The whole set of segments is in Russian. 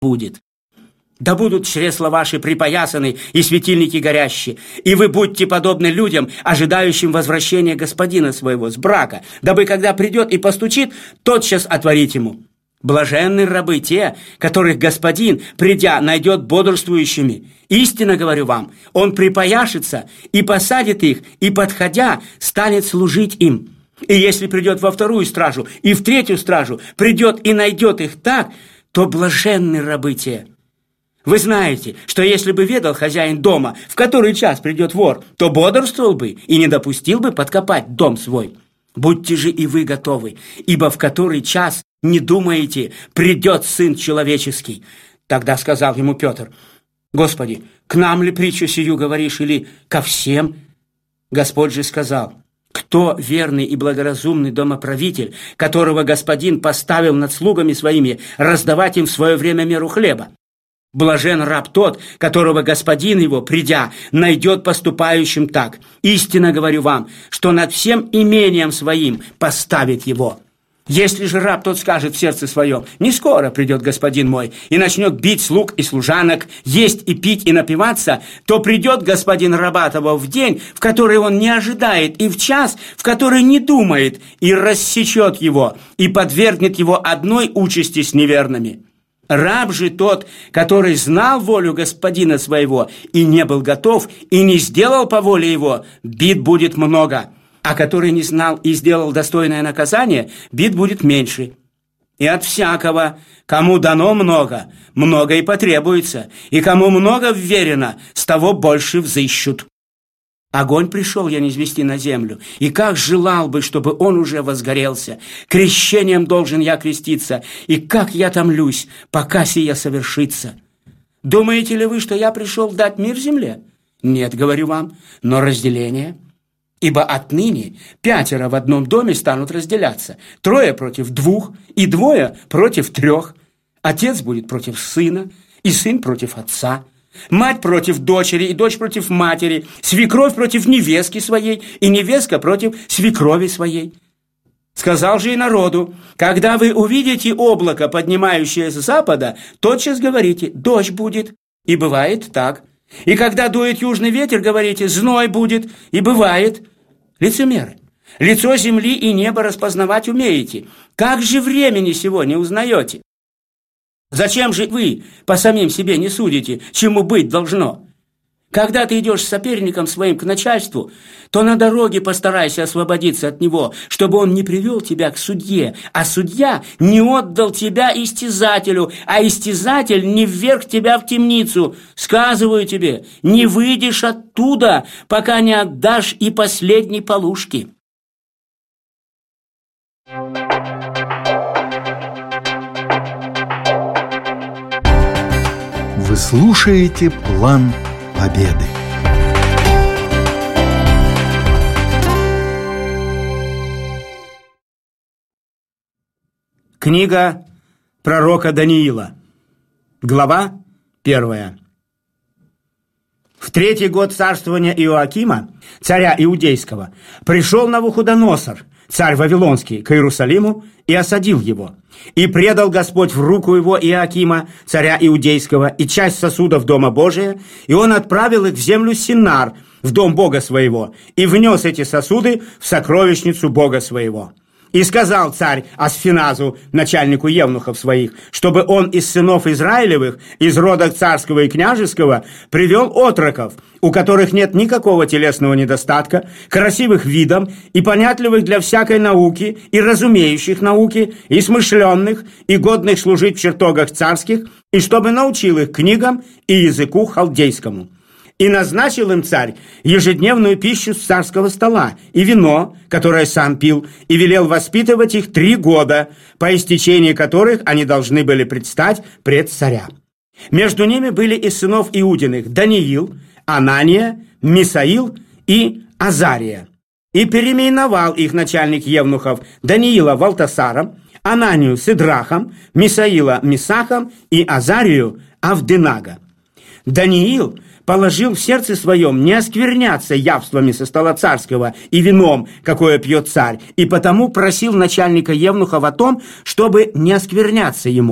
будет. Да будут чресла ваши припоясаны и светильники горящие, и вы будьте подобны людям, ожидающим возвращения господина своего с брака, дабы, когда придет и постучит, тотчас отворить ему. Блаженны рабы те, которых господин, придя, найдет бодрствующими. Истинно говорю вам, он припояшется и посадит их, и, подходя, станет служить им. И если придет во вторую стражу и в третью стражу, придет и найдет их так, то блаженны рабы те. Вы знаете, что если бы ведал хозяин дома, в который час придет вор, то бодрствовал бы и не допустил бы подкопать дом свой. Будьте же и вы готовы, ибо в который час, не думаете, придет Сын Человеческий. Тогда сказал ему Петр: Господи, к нам ли притчу сию говоришь, или ко всем? Господь же сказал: кто верный и благоразумный домоправитель, которого господин поставил над слугами своими раздавать им в свое время меру хлеба? Блажен раб тот, которого господин его, придя, найдет поступающим так. Истинно говорю вам, что над всем имением своим поставит его. Если же раб тот скажет в сердце своем: не скоро придет господин мой, и начнет бить слуг и служанок, есть и пить и напиваться, то придет господин раба того в день, в который он не ожидает, и в час, в который не думает, и рассечет его, и подвергнет его одной участи с неверными. Раб же тот, который знал волю господина своего и не был готов, и не сделал по воле его, бит будет много, а который не знал и сделал достойное наказание, бит будет меньше. И от всякого, кому дано много, много и потребуется, и кому много вверено, с того больше взыщут. Огонь пришел я низвести на землю, и как желал бы, чтобы он уже возгорелся. Крещением должен я креститься, и как я томлюсь, пока сия совершится. Думаете ли вы, что я пришел дать мир земле? Нет, говорю вам, но разделение. Ибо отныне 5 в одном доме станут разделяться, 3 против 2, и 2 против 3. Отец будет против сына, и сын против отца. Мать против дочери, и дочь против матери, свекровь против невестки своей, и невестка против свекрови своей. Сказал же и народу: когда вы увидите облако, поднимающееся с запада, тотчас говорите: дождь будет, и бывает так. И когда дует южный ветер, говорите: зной будет, и бывает. Лицемеры, лицо земли и неба распознавать умеете. Как же времени сего не узнаете? Зачем же вы по самим себе не судите, чему быть должно? Когда ты идешь с соперником своим к начальству, то на дороге постарайся освободиться от него, чтобы он не привел тебя к судье, а судья не отдал тебя истязателю, а истязатель не вверг тебя в темницу. Сказываю тебе, не выйдешь оттуда, пока не отдашь и последней полушки. Вы слушаете «План Победы». Книга пророка Даниила. Глава 1. В 3-й год царствования Иоакима, царя Иудейского, пришел Навуходоносор, царь Вавилонский, к Иерусалиму и осадил его. И предал Господь в руку его Иоакима, царя Иудейского, и часть сосудов Дома Божия, и он отправил их в землю Синар, в дом Бога своего, и внес эти сосуды в сокровищницу Бога своего. И сказал царь Асфиназу, начальнику евнухов своих, чтобы он из сынов Израилевых, из рода царского и княжеского, привел отроков, у которых нет никакого телесного недостатка, красивых видом и понятливых для всякой науки, и разумеющих науки, и смышленных, и годных служить в чертогах царских, и чтобы научил их книгам и языку халдейскому. И назначил им царь ежедневную пищу с царского стола и вино, которое сам пил, и велел воспитывать их 3 года, по истечении которых они должны были предстать пред царя. Между ними были из сынов Иудиных Даниил, Анания, Мисаил и Азария. И переименовал их начальник евнухов Даниила Валтасаром, Ананию Сидрахом, Мисаила Мисахом и Азарию Авденага. Даниил положил в сердце своем не оскверняться явствами со стола царского и вином, какое пьет царь, и потому просил начальника евнухов о том, чтобы не оскверняться ему.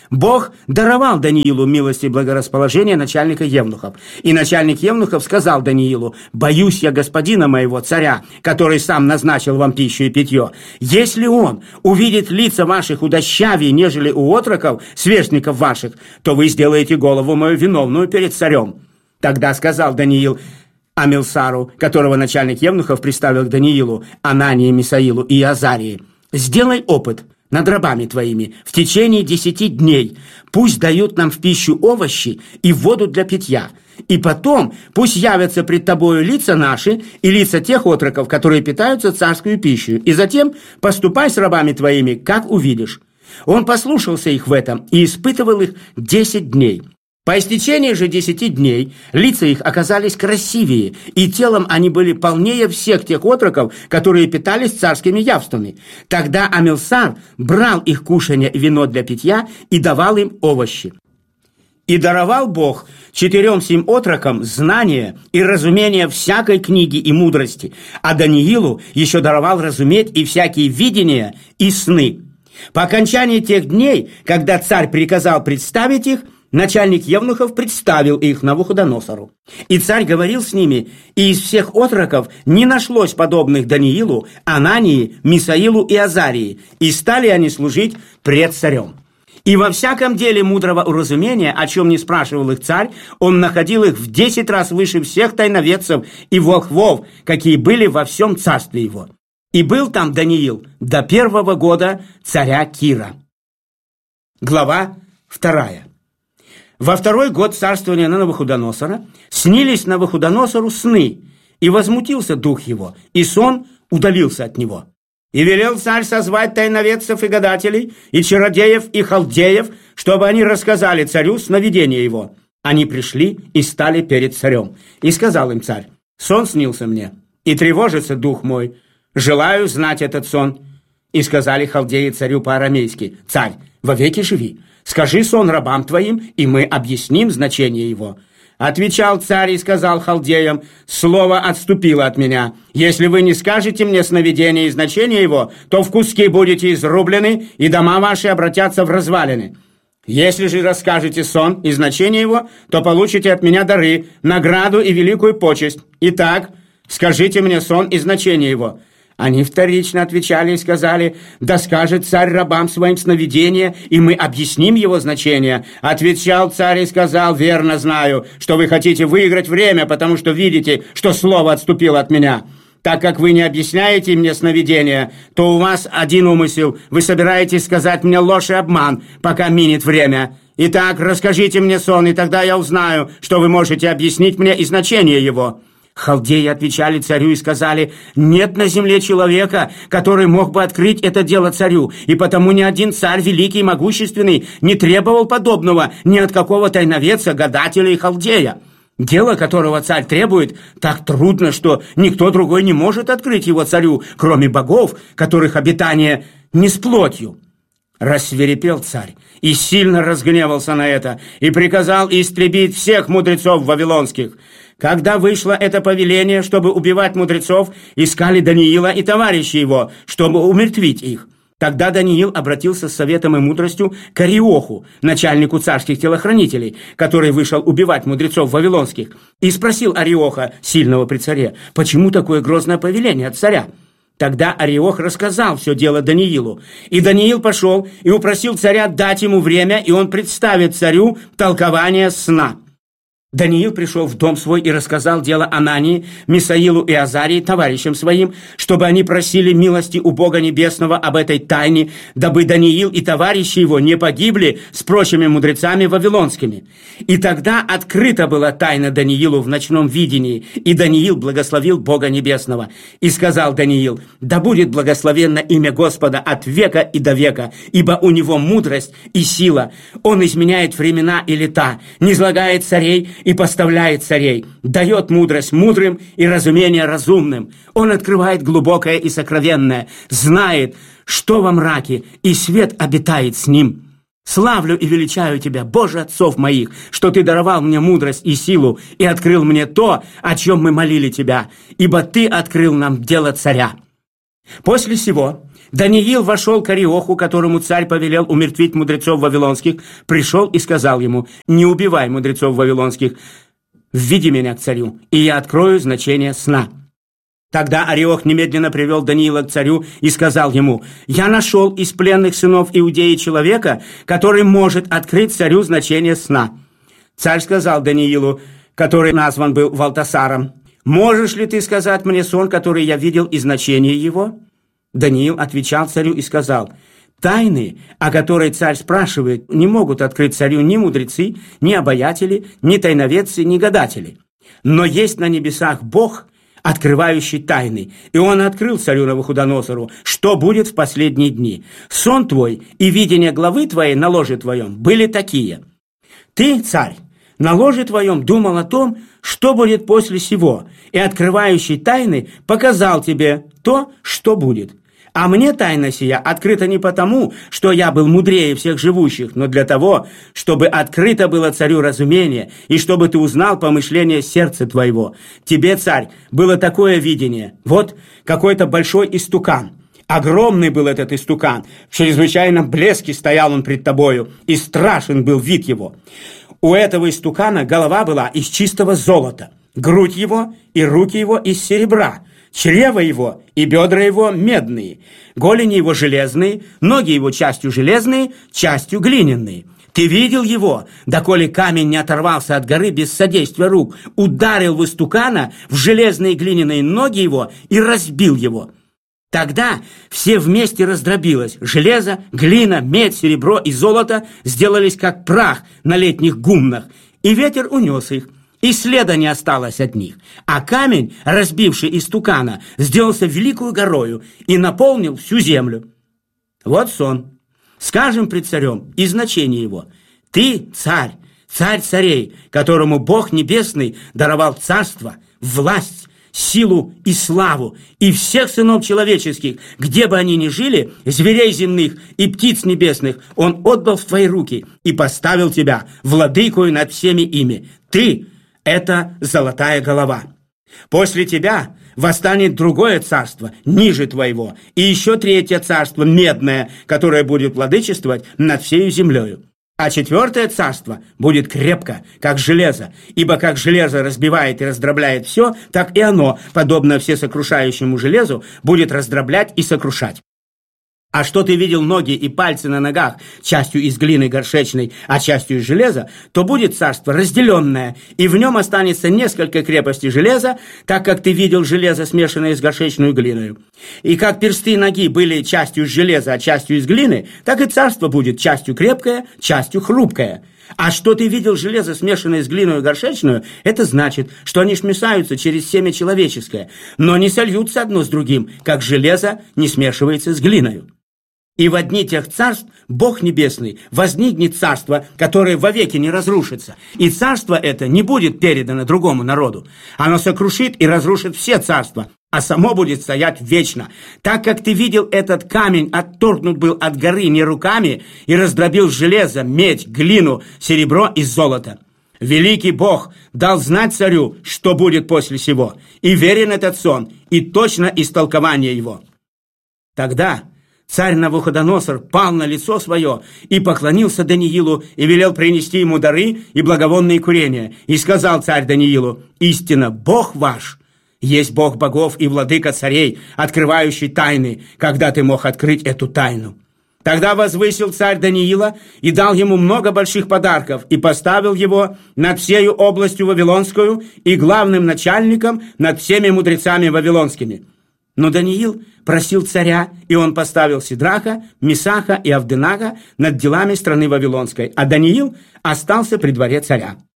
Бог даровал Даниилу милость и благорасположение начальника евнухов. И начальник евнухов сказал Даниилу: «Боюсь я господина моего, царя, который сам назначил вам пищу и питье. Если он увидит лица ваших удощавее, нежели у отроков, сверстников ваших, то вы сделаете голову мою виновную перед царем». Тогда сказал Даниил Амилсару, которого начальник евнухов представил к Даниилу, Анании, Мисаилу и Азарии: «Сделай опыт над рабами твоими в течение 10 дней. Пусть дают нам в пищу овощи и воду для питья. И потом пусть явятся пред тобою лица наши и лица тех отроков, которые питаются царскую пищу. И затем поступай с рабами твоими, как увидишь». Он послушался их в этом и испытывал их 10 дней. По истечении же 10 дней лица их оказались красивее, и телом они были полнее всех тех отроков, которые питались царскими явствами. Тогда Амилсар брал их кушанье и вино для питья и давал им овощи. И даровал Бог 4 отрокам знание и разумение всякой книги и мудрости, а Даниилу еще даровал разуметь и всякие видения и сны. По окончании тех дней, когда царь приказал представить их, начальник евнухов представил их Навуходоносору. И царь говорил с ними, и из всех отроков не нашлось подобных Даниилу, Анании, Мисаилу и Азарии, и стали они служить пред царем. И во всяком деле мудрого уразумения, о чем не спрашивал их царь, он находил их в 10 раз выше всех тайноведцев и волхвов, какие были во всем царстве его. И был там Даниил до 1 года царя Кира. Глава 2. Во 2 год царствования Навуходоносора снились Навуходоносору сны, и возмутился дух его, и сон удалился от него. И велел царь созвать тайноведцев и гадателей, и чародеев, и халдеев, чтобы они рассказали царю сновидение его. Они пришли и стали перед царем. И сказал им царь: «Сон снился мне, и тревожится дух мой. Желаю знать этот сон». И сказали халдеи царю по-арамейски: «Царь, вовеки живи. Скажи сон рабам твоим, и мы объясним значение его». Отвечал царь и сказал халдеям: «Слово отступило от меня. Если вы не скажете мне сновидение и значение его, то в куски будете изрублены, и дома ваши обратятся в развалины. Если же расскажете сон и значение его, то получите от меня дары, награду и великую почесть. Итак, скажите мне сон и значение его». Они вторично отвечали и сказали: «Да скажет царь рабам своим сновидение, и мы объясним его значение». Отвечал царь и сказал: «Верно знаю, что вы хотите выиграть время, потому что видите, что слово отступило от меня. Так как вы не объясняете мне сновидение, то у вас один умысел: вы собираетесь сказать мне ложь и обман, пока минет время. Итак, расскажите мне сон, и тогда я узнаю, что вы можете объяснить мне и значение его». Халдеи отвечали царю и сказали: «Нет на земле человека, который мог бы открыть это дело царю, и потому ни один царь великий и могущественный не требовал подобного ни от какого тайноведца, гадателя и халдея. Дело, которого царь требует, так трудно, что никто другой не может открыть его царю, кроме богов, которых обитание не с плотью». Рассвирепел царь и сильно разгневался на это, и приказал истребить всех мудрецов вавилонских. Когда вышло это повеление, чтобы убивать мудрецов, искали Даниила и товарищей его, чтобы умертвить их. Тогда Даниил обратился с советом и мудростью к Ариоху, начальнику царских телохранителей, который вышел убивать мудрецов вавилонских, и спросил Ариоха, сильного при царе: «Почему такое грозное повеление от царя?» Тогда Ариох рассказал все дело Даниилу, и Даниил пошел и упросил царя дать ему время, и он представит царю толкование сна. Даниил пришел в дом свой и рассказал дело Анании, Мисаилу и Азарии, товарищам своим, чтобы они просили милости у Бога Небесного об этой тайне, дабы Даниил и товарищи его не погибли с прочими мудрецами вавилонскими. И тогда открыта была тайна Даниилу в ночном видении, и Даниил благословил Бога Небесного. И сказал Даниил: «Да будет благословенно имя Господа от века и до века, ибо у него мудрость и сила. Он изменяет времена и лета, низлагает царей и поставляет царей, дает мудрость мудрым и разумение разумным. Он открывает глубокое и сокровенное, знает, что во мраке, и свет обитает с ним. Славлю и величаю тебя, Боже отцов моих, что ты даровал мне мудрость и силу и открыл мне то, о чем мы молили тебя, ибо ты открыл нам дело царя». После сего Даниил вошел к Ариоху, которому царь повелел умертвить мудрецов вавилонских, пришел и сказал ему: «Не убивай мудрецов вавилонских, введи меня к царю, и я открою значение сна». Тогда Ариох немедленно привел Даниила к царю и сказал ему: «Я нашел из пленных сынов Иудеи человека, который может открыть царю значение сна». Царь сказал Даниилу, который назван был Валтасаром: «Можешь ли ты сказать мне сон, который я видел, и значение его?» Даниил отвечал царю и сказал: «Тайны, о которой царь спрашивает, не могут открыть царю ни мудрецы, ни обаятели, ни тайноведцы, ни гадатели. Но есть на небесах Бог, открывающий тайны, и он открыл царю Навуходоносору, что будет в последние дни. Сон твой и видение главы твоей на ложе твоем были такие. Ты, царь, на ложе твоем думал о том, что будет после сего, и открывающий тайны показал тебе то, что будет. А мне тайна сия открыта не потому, что я был мудрее всех живущих, но для того, чтобы открыто было царю разумение, и чтобы ты узнал помышление сердца твоего. Тебе, царь, было такое видение. Вот какой-то большой истукан. Огромный был этот истукан, в чрезвычайном блеске стоял он пред тобою, и страшен был вид его. У этого истукана голова была из чистого золота, грудь его и руки его из серебра, чрево его и бедра его медные, голени его железные, ноги его частью железные, частью глиняные. Ты видел его, доколе камень не оторвался от горы без содействия рук, ударил в истукана в железные глиняные ноги его и разбил его. Тогда все вместе раздробилось. Железо, глина, медь, серебро и золото сделались как прах на летних гумнах, и ветер унес их. И следа не осталось от них. А камень, разбивший истукана, сделался великою горою и наполнил всю землю. Вот сон. Скажем пред царем и значение его. Ты, царь, царь царей, которому Бог Небесный даровал царство, власть, силу и славу, и всех сынов человеческих, где бы они ни жили, зверей земных и птиц небесных, он отдал в твои руки и поставил тебя владыкою над всеми ими. Ты — это золотая голова. После тебя восстанет другое царство, ниже твоего, и еще третье царство, медное, которое будет владычествовать над всею землею. А четвертое царство будет крепко, как железо, ибо как железо разбивает и раздробляет все, так и оно, подобно всесокрушающему железу, будет раздроблять и сокрушать. А что ты видел ноги и пальцы на ногах, частью из глины горшечной, а частью из железа, то будет царство разделенное, и в нем останется несколько крепостей железа, так как ты видел железо, смешанное с горшечной глиной. И как персты ноги были частью из железа, а частью из глины, так и царство будет частью крепкое, частью хрупкое. А что ты видел железо, смешанное с глиной горшечную, это значит, что они смешаются через семя человеческое, но не сольются одно с другим, как железо не смешивается с глиною. И в одни тех царств Бог Небесный возникнет царство, которое вовеки не разрушится. И царство это не будет передано другому народу. Оно сокрушит и разрушит все царства, а само будет стоять вечно. Так как ты видел, этот камень отторгнут был от горы не руками и раздробил железо, медь, глину, серебро и золото. Великий Бог дал знать царю, что будет после сего, и верен этот сон, и точно истолкование его. Тогда царь Навуходоносор пал на лицо свое и поклонился Даниилу и велел принести ему дары и благовонные курения. И сказал царь Даниилу: «Истинно, Бог ваш есть Бог богов и владыка царей, открывающий тайны, когда ты мог открыть эту тайну». Тогда возвысил царь Даниила и дал ему много больших подарков и поставил его над всею областью вавилонскую и главным начальником над всеми мудрецами вавилонскими. Но Даниил просил царя, и он поставил Сидраха, Месаха и Авденаго над делами страны вавилонской, а Даниил остался при дворе царя.